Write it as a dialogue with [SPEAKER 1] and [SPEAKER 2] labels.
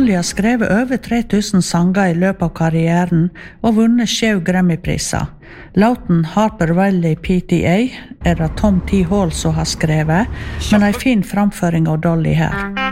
[SPEAKER 1] Dolly har skrevet over 3000 sanger i løpet av karrieren og vunnet 7 Grammy-priser. Låten Harper Valley PTA er det Tom T. Hall som har skrevet, men en fin framføring av Dolly her.